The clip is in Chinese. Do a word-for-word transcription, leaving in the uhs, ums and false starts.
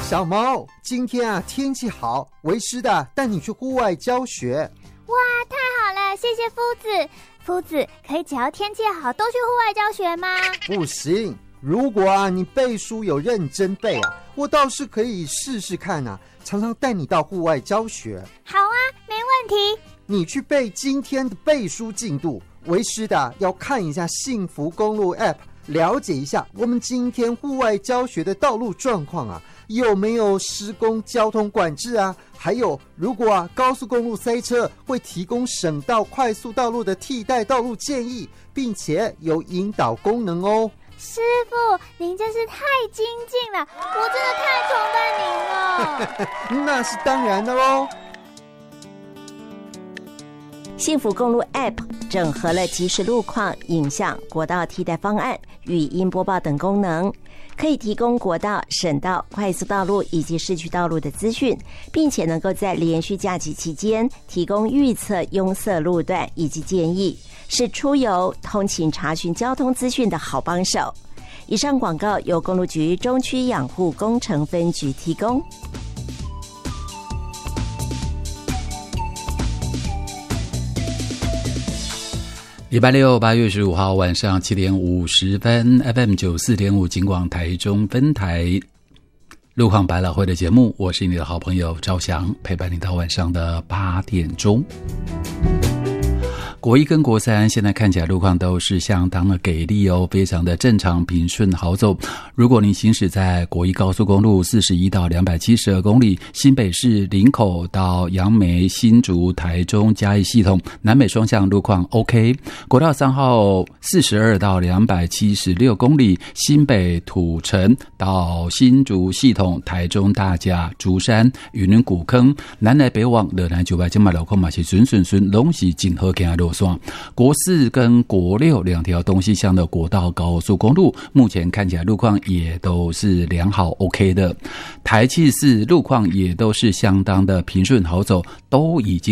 小毛，今天啊天气好，为师的带你去户外教学。 哇，太好了，谢谢夫子。夫子，可以只要天气好都去户外教学吗？ 不行，如果啊你背书有认真背啊，我倒是可以试试看啊，常常带你到户外教学。 好啊，没问题。 你去背今天的背书进度，为师的要看一下幸福公路 App， 了解一下我们今天户外教学的道路状况啊，有没有施工交通管制啊？还有，如果啊高速公路塞车，会提供省道、快速道路的替代道路建议，并且有引导功能哦。 师傅，您真是太精进了，我真的太崇拜您了。 那是当然的喽。 幸福公路 App 整合了即时路况、影像、国道替代方案、语音播报等功能，可以提供国道、省道、快速道路以及市区道路的资讯，并且能够在连续假期期间提供预测拥塞路段以及建议，是出游、通勤查询交通资讯的好帮手。以上广告由公路局中区养护工程分局提供。 礼拜六八月十五号晚上七点五十分 F M 九四点五警广台中分台路况百老汇的节目，我是你的好朋友赵翔，陪伴你到晚上的八点钟。国一跟国三现在看起来路况都是相当的给力哦，非常的正常平顺好走。如果你行驶在国一高速公路四十一到两百七十二公里，新北市林口到杨梅、新竹、台中、嘉义系统南北双向路况 OK。国道三号四十二到两百七十六公里，新北土城到新竹系统台中大甲、竹山、云林古坑南来北往热南九百金马路况嘛是顺顺顺拢是真好行的路。国四跟国六两条东西向的国道高速公路目前看起来路况也都是良好 OK 的，台七四路况也都是相当的平顺好走，都已经